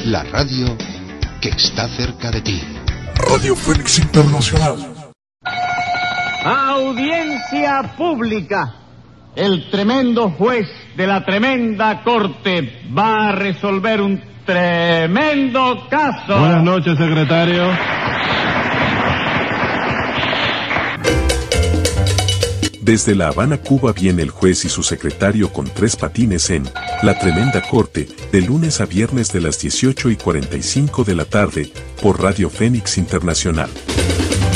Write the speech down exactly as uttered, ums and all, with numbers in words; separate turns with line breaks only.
La radio que está cerca de ti.
Radio Fénix Internacional.
Audiencia pública. El tremendo juez de la tremenda corte va a resolver un tremendo caso.
Buenas noches, secretario.
Desde La Habana, Cuba, viene el juez y su secretario con tres patines en La Tremenda Corte, de lunes a viernes de las dieciocho y cuarenta y cinco de la tarde, por Radio Fénix Internacional.